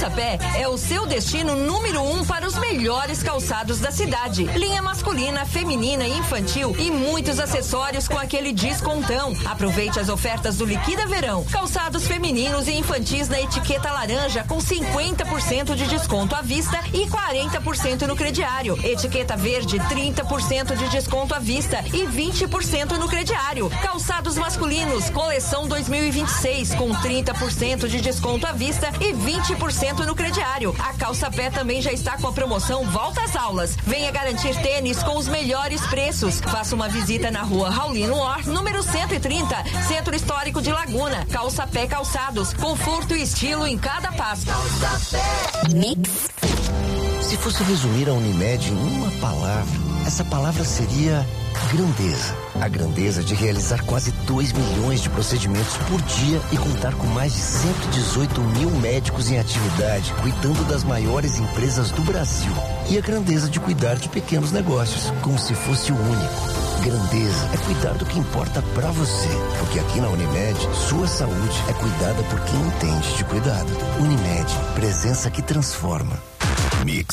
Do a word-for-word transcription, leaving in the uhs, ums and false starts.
Calçapé é o seu destino número um para os melhores calçados da cidade. Linha masculina, feminina e infantil e muitos acessórios com aquele descontão. Aproveite as ofertas do Liquida Verão. Calçados femininos e infantis na etiqueta laranja com cinquenta por cento de desconto à vista e quarenta por cento no crediário. Etiqueta verde, trinta por cento de desconto à vista e vinte por cento no crediário. Calçados masculinos, coleção dois mil e vinte e seis com trinta por cento de desconto à vista e vinte por cento no crediário. A Calçapé também já está com a promoção Volta às Aulas. Venha garantir tênis com os melhores preços. Faça uma visita na rua Raulino Or, número cento e trinta, Centro Histórico de Laguna. Calçapé Calçados, conforto e estilo em cada passo. Mix. Se fosse resumir a Unimed em uma palavra, essa palavra seria grandeza. A grandeza de realizar quase dois milhões de procedimentos por dia e contar com mais de cento e dezoito mil médicos em atividade, cuidando das maiores empresas do Brasil. E a grandeza de cuidar de pequenos negócios, como se fosse o único. Grandeza é cuidar do que importa pra você, porque aqui na Unimed, sua saúde é cuidada por quem entende de cuidado. Unimed, presença que transforma. Mix.